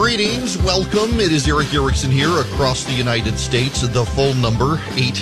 Greetings, welcome. It is Erick Erickson here across the United States. The phone number,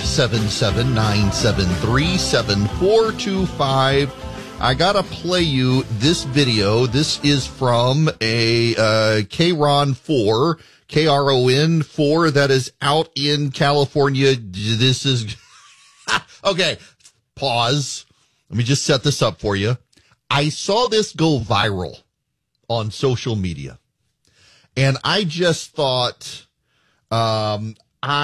877-973-7425. I gotta play you this video. This is from a KRON 4, KRON 4 that is out in California. This is... Okay, pause. Let me just set this up for you. I saw this go viral on social media. And I just thought, there's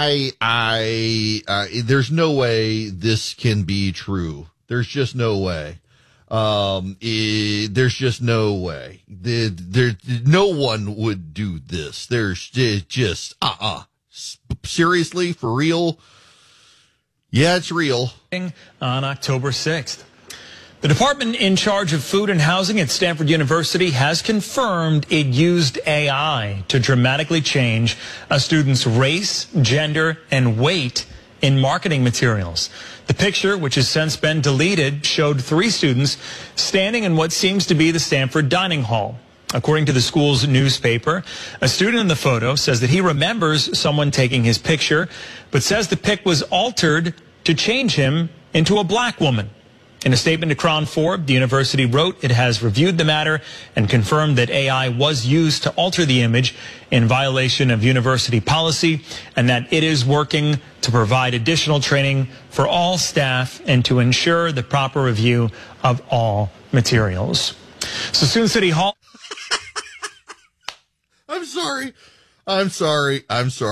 no way this can be true. There's just no way. There's just no way. No one would do this. There's just, seriously, for real? Yeah, it's real. On October 6th. The department in charge of food and housing at Stanford University has confirmed it used AI to dramatically change a student's race, gender, and weight in marketing materials. The picture, which has since been deleted, showed 3 students standing in what seems to be the Stanford dining hall. According to the school's newspaper, a student in the photo says that he remembers someone taking his picture, but says the pic was altered to change him into a black woman. In a statement to KRON 4, the university wrote it has reviewed the matter and confirmed that AI was used to alter the image in violation of university policy and that it is working to provide additional training for all staff and to ensure the proper review of all materials. Sassoon City Hall. I'm sorry.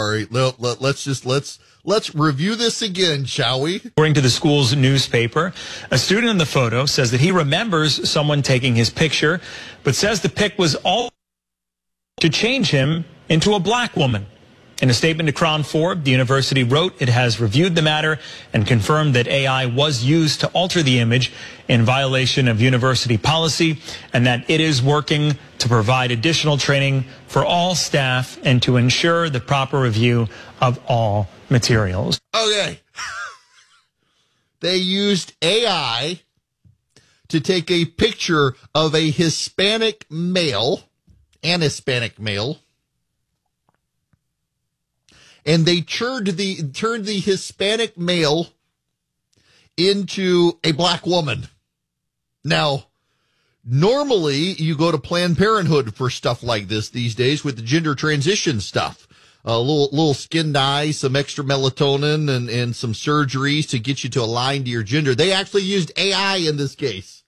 Let's review this again, shall we? According to the school's newspaper, a student in the photo says that he remembers someone taking his picture, but says the pic was all to change him into a black woman. In a statement to KRON 4, the university wrote it has reviewed the matter and confirmed that AI was used to alter the image in violation of university policy and that it is working to provide additional training for all staff and to ensure the proper review of all materials. Okay. They used AI to take a picture of a Hispanic male, and they turned the Hispanic male into a black woman. Now, normally you go to Planned Parenthood for stuff like this these days with the gender transition stuff. A little skin dye, some extra melatonin, and some surgeries to get you to align to your gender. They actually used AI in this case.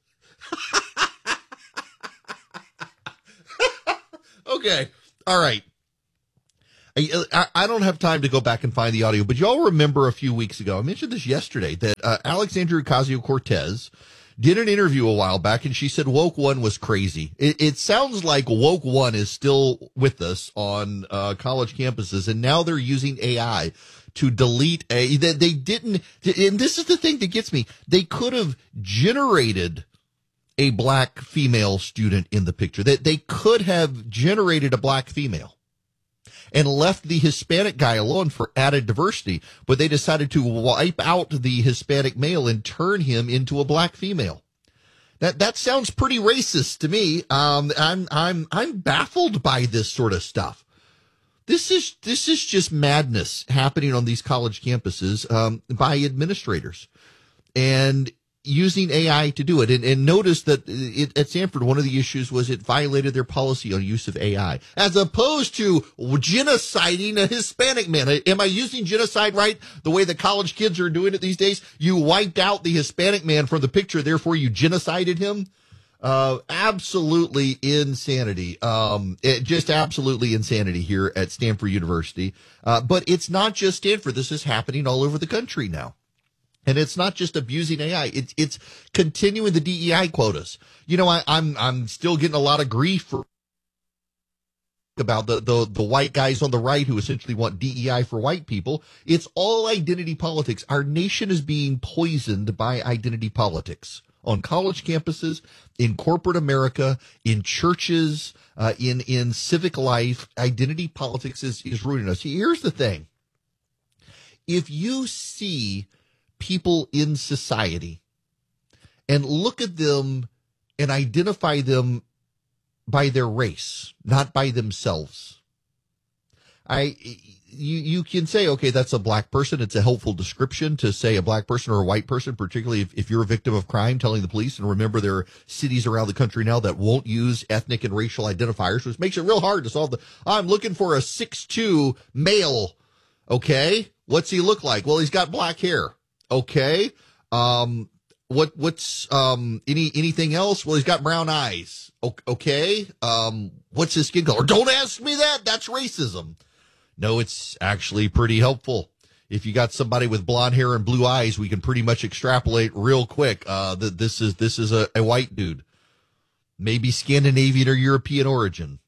Okay. All right. I don't have time to go back and find the audio, but y'all remember a few weeks ago, I mentioned this yesterday, that Alexandria Ocasio-Cortez did an interview a while back, and she said Woke One was crazy. It sounds like Woke One is still with us on college campuses, and now they're using AI to delete they didn't, and this is the thing that gets me, they could have generated a black female student in the picture. They could have generated a black female and left the Hispanic guy alone for added diversity, but they decided to wipe out the Hispanic male and turn him into a black female. That sounds pretty racist to me. I'm baffled by this sort of stuff. This is just madness happening on these college campuses by administrators and using AI to do it. And notice that at Stanford, one of the issues was it violated their policy on use of AI, as opposed to genociding a Hispanic man. Am I using genocide right? The way the college kids are doing it these days? You wiped out the Hispanic man from the picture, therefore you genocided him? Absolutely insanity. Just absolutely insanity here at Stanford University. But it's not just Stanford. This is happening all over the country now. And it's not just abusing AI. It's continuing the DEI quotas. You know, I'm still getting a lot of grief for about the white guys on the right who essentially want DEI for white people. It's all identity politics. Our nation is being poisoned by identity politics on college campuses, in corporate America, in churches, in civic life. Identity politics is ruining us. Here's the thing. If you see people in society and look at them and identify them by their race, not by themselves, You can say, okay, that's a black person. It's a helpful description to say a black person or a white person, particularly if you're a victim of crime, telling the police. And remember, there are cities around the country now that won't use ethnic and racial identifiers, which makes it real hard to solve I'm looking for a 6'2" male. Okay. What's he look like? Well, he's got black hair. Okay. What's anything else? Well, he's got brown eyes. Okay. What's his skin color? Don't ask me that. That's racism. No, it's actually pretty helpful. If you got somebody with blonde hair and blue eyes, we can pretty much extrapolate real quick that this is a white dude, maybe Scandinavian or European origin.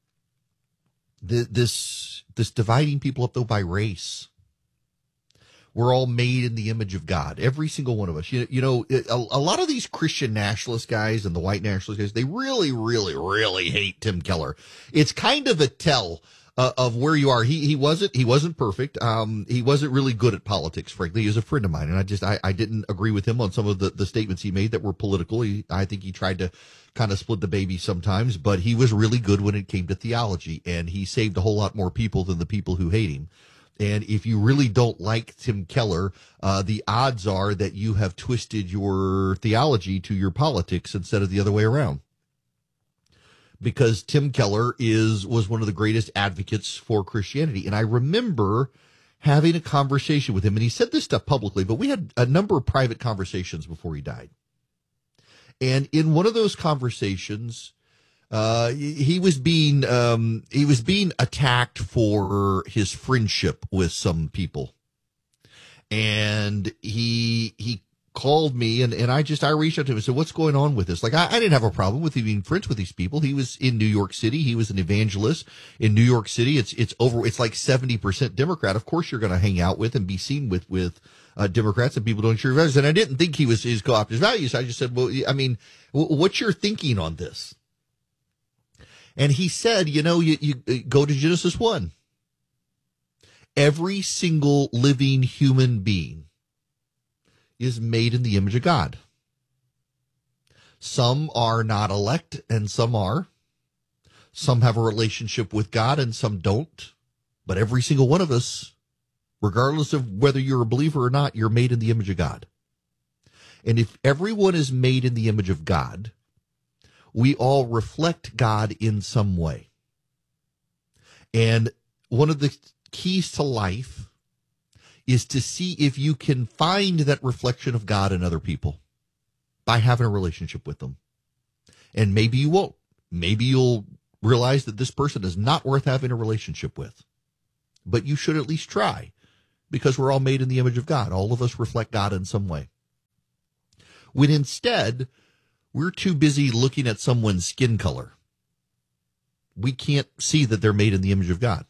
This dividing people up though by race. We're all made in the image of God, every single one of us. You know, a lot of these Christian nationalist guys and the white nationalist guys, they really, really, really hate Tim Keller. It's kind of a tell of where you are. He wasn't perfect. He wasn't really good at politics, frankly. He was a friend of mine, and I didn't agree with him on some of the statements he made that were political. I think he tried to kind of split the baby sometimes, but he was really good when it came to theology, and he saved a whole lot more people than the people who hate him. And if you really don't like Tim Keller, the odds are that you have twisted your theology to your politics instead of the other way around. Because Tim Keller was one of the greatest advocates for Christianity. And I remember having a conversation with him, and he said this stuff publicly, but we had a number of private conversations before he died. And in one of those conversations, he was being attacked for his friendship with some people. And he called me and I reached out to him and said, what's going on with this? Like, I didn't have a problem with him being friends with these people. He was in New York City. He was an evangelist in New York City. It's like 70% Democrat. Of course, you're going to hang out with and be seen with Democrats and people don't share values. And I didn't think he was his co-opt his values. I just said, well, I mean, what's your thinking on this? And he said, you go to Genesis 1. Every single living human being is made in the image of God. Some are not elect and some are. Some have a relationship with God and some don't. But every single one of us, regardless of whether you're a believer or not, you're made in the image of God. And if everyone is made in the image of God, we all reflect God in some way. And one of the keys to life is to see if you can find that reflection of God in other people by having a relationship with them. And maybe you won't. Maybe you'll realize that this person is not worth having a relationship with. But you should at least try, because we're all made in the image of God. All of us reflect God in some way. When instead, we're too busy looking at someone's skin color, we can't see that they're made in the image of God.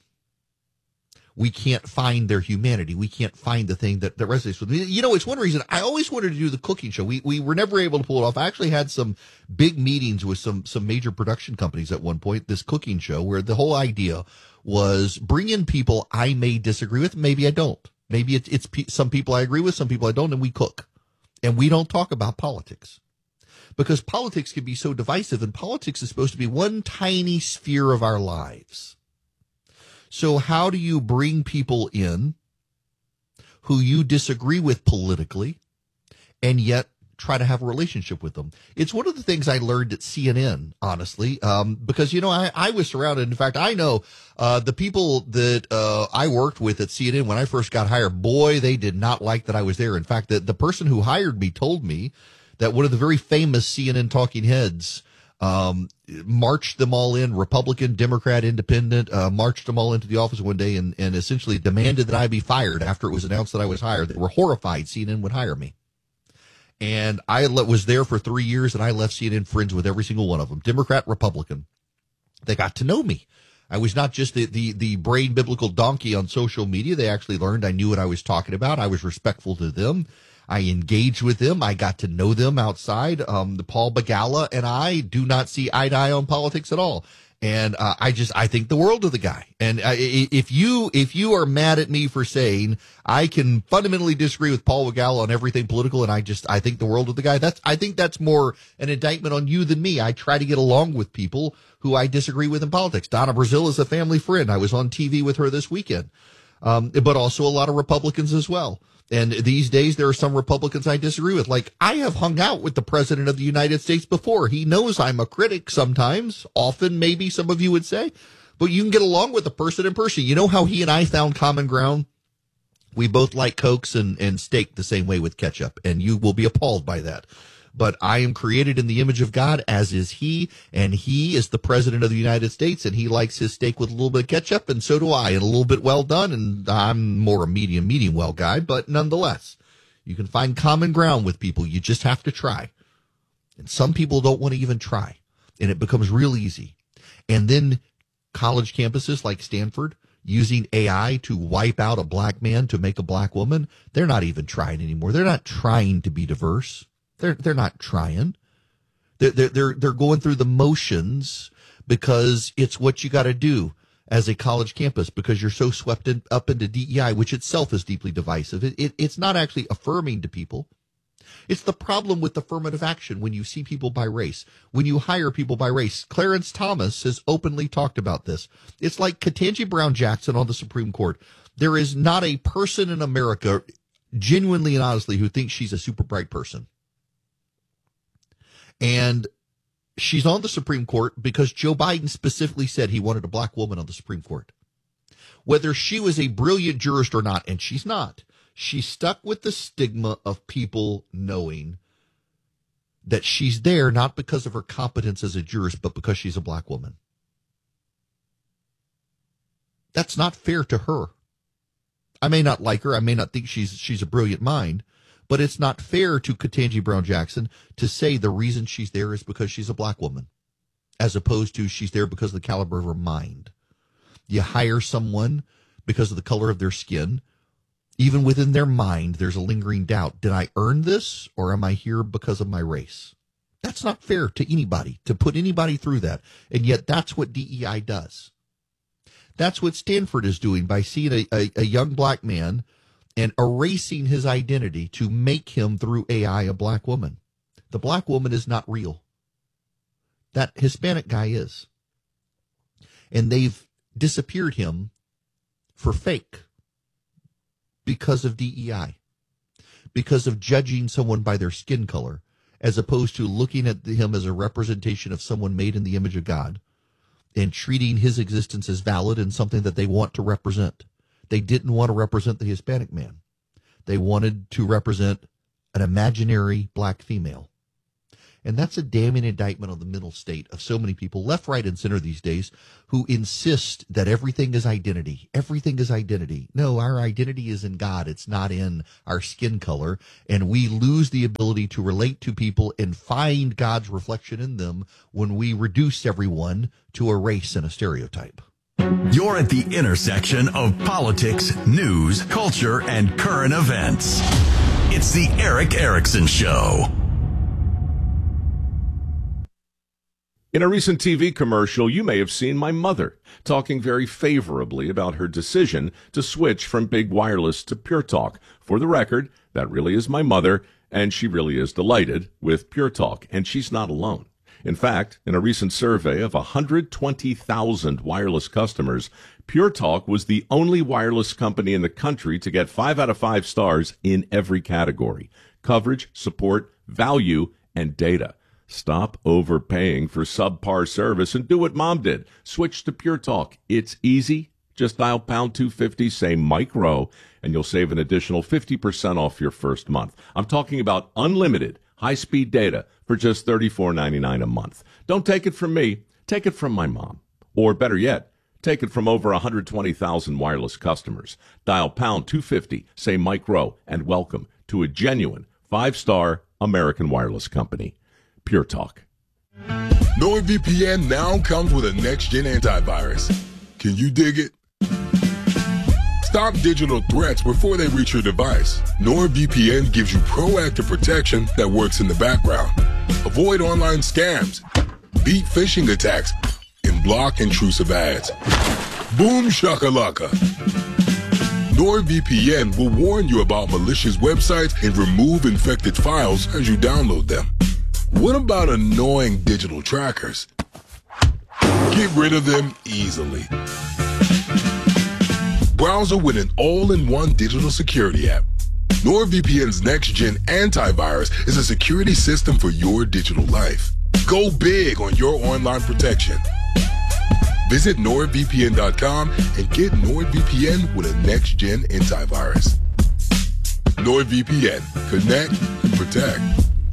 We can't find their humanity. We can't find the thing that resonates with me. It's one reason I always wanted to do the cooking show. We were never able to pull it off. I actually had some big meetings with some major production companies at one point, this cooking show, where the whole idea was bring in people I may disagree with. Maybe I don't. Maybe it's some people I agree with, some people I don't, and we cook. And we don't talk about politics. Because politics can be so divisive, and politics is supposed to be one tiny sphere of our lives. So how do you bring people in who you disagree with politically and yet try to have a relationship with them? It's one of the things I learned at CNN, honestly, because, I was surrounded. In fact, I know the people that I worked with at CNN when I first got hired, boy, they did not like that I was there. In fact, the person who hired me told me that one of the very famous CNN talking heads marched them all in, Republican, Democrat, Independent, marched them all into the office one day and essentially demanded that I be fired after it was announced that I was hired. They were horrified CNN would hire me. And I was there for 3 years, and I left CNN friends with every single one of them, Democrat, Republican. They got to know me. I was not just the brain biblical donkey on social media. They actually learned I knew what I was talking about. I was respectful to them. I engaged with them. I got to know them outside. The Paul Begala and I do not see eye to eye on politics at all. And I think the world of the guy. And if you are mad at me for saying I can fundamentally disagree with Paul Weigel on everything political, and I think the world of the guy, I think that's more an indictment on you than me. I try to get along with people who I disagree with in politics. Donna Brazile is a family friend. I was on TV with her this weekend. But also a lot of Republicans as well. And these days, there are some Republicans I disagree with. Like, I have hung out with the President of the United States before. He knows I'm a critic sometimes, often, maybe some of you would say. But you can get along with the person in person. You know how he and I found common ground? We both like Cokes and steak the same way with ketchup, and you will be appalled by that. But I am created in the image of God, as is he, and he is the President of the United States, and he likes his steak with a little bit of ketchup, and so do I, and a little bit well done, and I'm more a medium well guy, but nonetheless, you can find common ground with people. You just have to try. And some people don't want to even try, and it becomes real easy. And then college campuses like Stanford, using AI to wipe out a black man to make a black woman, they're not even trying anymore. They're not trying to be diverse. They're not trying. They're going through the motions because it's what you got to do as a college campus, because you're so swept up into DEI, which itself is deeply divisive. It's not actually affirming to people. It's the problem with affirmative action when you see people by race, when you hire people by race. Clarence Thomas has openly talked about this. It's like Ketanji Brown Jackson on the Supreme Court. There is not a person in America, genuinely and honestly, who thinks she's a super bright person. And she's on the Supreme Court because Joe Biden specifically said he wanted a black woman on the Supreme Court. Whether she was a brilliant jurist or not, and she's not, she's stuck with the stigma of people knowing that she's there not because of her competence as a jurist, but because she's a black woman. That's not fair to her. I may not like her. I may not think she's a brilliant mind. But it's not fair to Ketanji Brown Jackson to say the reason she's there is because she's a black woman, as opposed to she's there because of the caliber of her mind. You hire someone because of the color of their skin. Even within their mind, there's a lingering doubt. Did I earn this, or am I here because of my race? That's not fair to anybody, to put anybody through that. And yet that's what DEI does. That's what Stanford is doing by seeing a young black man and erasing his identity to make him, through AI, a black woman. The black woman is not real. That Hispanic guy is. And they've disappeared him for fake because of DEI, because of judging someone by their skin color, as opposed to looking at him as a representation of someone made in the image of God and treating his existence as valid and something that they want to represent. They didn't want to represent the Hispanic man. They wanted to represent an imaginary black female. And that's a damning indictment on the mental state of so many people, left, right, and center these days, who insist that everything is identity. Everything is identity. No, our identity is in God. It's not in our skin color. And we lose the ability to relate to people and find God's reflection in them when we reduce everyone to a race and a stereotype. You're at the intersection of politics, news, culture, and current events. It's the Erick Erickson Show. In a recent TV commercial, you may have seen my mother talking very favorably about her decision to switch from big wireless to Pure Talk. For the record, that really is my mother, and she really is delighted with Pure Talk, and she's not alone. In fact, in a recent survey of 120,000 wireless customers, Pure Talk was the only wireless company in the country to get 5 out of 5 stars in every category: coverage, support, value, and data. Stop overpaying for subpar service and do what Mom did. Switch to Pure Talk. It's easy. Just dial pound 250, say Mike Rowe, and you'll save an additional 50% off your first month. I'm talking about unlimited high-speed data for just $34.99 a month. Don't take it from me. Take it from my mom. Or better yet, take it from over 120,000 wireless customers. Dial pound 250, say Mike Rowe, and welcome to a genuine 5-star American wireless company. Pure Talk. NordVPN now comes with a next-gen antivirus. Can you dig it? Stop digital threats before they reach your device. NordVPN gives you proactive protection that works in the background. Avoid online scams, beat phishing attacks, and and block intrusive ads. Boom shakalaka. NordVPN will warn you about malicious websites and remove infected files as you download them. What about annoying digital trackers? Get rid of them easily. Browser with an all-in-one digital security app. NordVPN's next-gen antivirus is a security system for your digital life. Go big on your online protection. Visit NordVPN.com and get NordVPN with a next-gen antivirus. NordVPN. Connect and protect.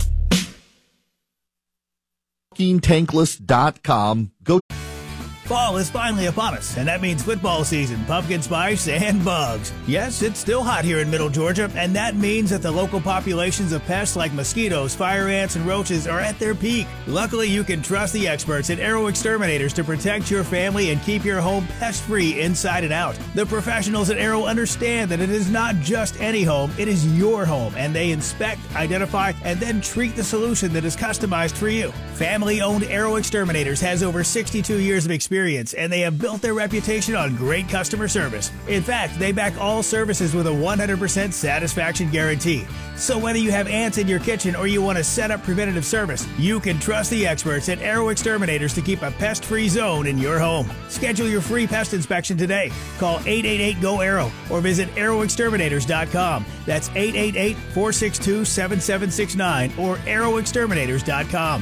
TankLess.com. Go. Fall is finally upon us, and that means football season, pumpkin spice, and bugs. Yes, it's still hot here in Middle Georgia, and that means that the local populations of pests like mosquitoes, fire ants, and roaches are at their peak. Luckily, you can trust the experts at Arrow Exterminators to protect your family and keep your home pest-free inside and out. The professionals at Arrow understand that it is not just any home, it is your home, and they inspect, identify, and then treat the solution that is customized for you. Family-owned Arrow Exterminators has over 62 years of experience, and they have built their reputation on great customer service. In fact, they back all services with a 100% satisfaction guarantee. So whether you have ants in your kitchen or you want to set up preventative service, you can trust the experts at Arrow Exterminators to keep a pest-free zone in your home. Schedule your free pest inspection today. Call 888-GO-ARROW or visit arrowexterminators.com. That's 888-462-7769 or arrowexterminators.com.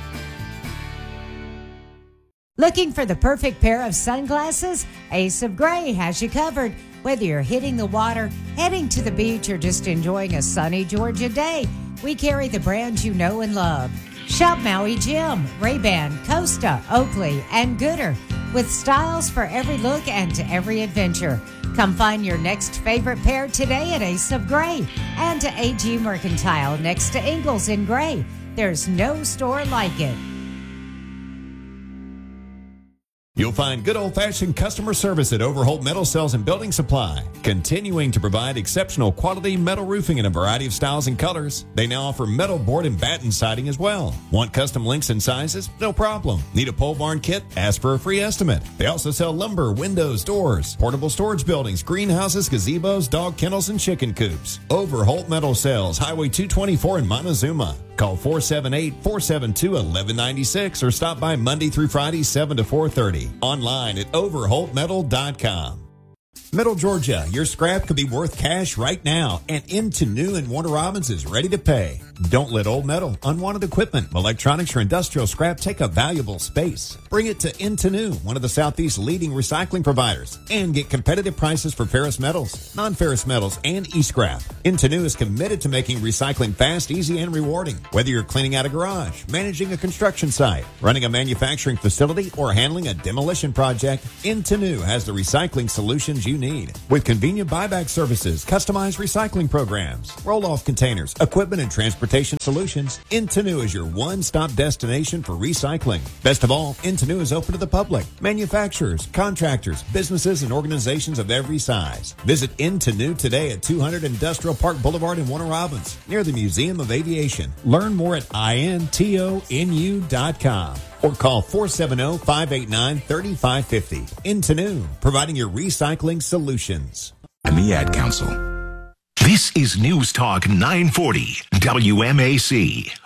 Looking for the perfect pair of sunglasses? Ace of Gray has you covered. Whether you're hitting the water, heading to the beach, or just enjoying a sunny Georgia day, we carry the brands you know and love. Shop Maui Jim, Ray-Ban, Costa, Oakley, and Gooder, with styles for every look and to every adventure. Come find your next favorite pair today at Ace of Gray and to AG Mercantile next to Ingalls in Gray. There's no store like it. You'll find good old-fashioned customer service at Overholt Metal Sales and Building Supply, continuing to provide exceptional quality metal roofing in a variety of styles and colors. They now offer metal board and batten siding as well. Want custom links and sizes? No problem. Need a pole barn kit? Ask for a free estimate. They also sell lumber, windows, doors, portable storage buildings, greenhouses, gazebos, dog kennels, and chicken coops. Overholt Metal Sales, Highway 224 in Montezuma. Call 478-472-1196 or stop by Monday through Friday, 7 to 4:30. Online at overholtmetal.com. Middle Georgia, your scrap could be worth cash right now, and Into New and Warner Robins is ready to pay. Don't let old metal, unwanted equipment, electronics, or industrial scrap take up valuable space. Bring it to Into New, one of the Southeast's leading recycling providers, and get competitive prices for ferrous metals, non-ferrous metals, and e-scrap. Into New is committed to making recycling fast, easy, and rewarding. Whether you're cleaning out a garage, managing a construction site, running a manufacturing facility, or handling a demolition project, Into New has the recycling solutions you need. With convenient buyback services, customized recycling programs, roll-off containers, equipment, and transportation solutions, Into New is your one-stop destination for recycling. Best of all, Into New is open to the public, manufacturers, contractors, businesses, and organizations of every size. Visit Into New today at 200 Industrial Park Boulevard in Warner Robins, near the Museum of Aviation. Learn more at intonu.com. or call 470-589-3550. Into New, providing your recycling solutions. And the Ad Council. This is News Talk 940 WMAC.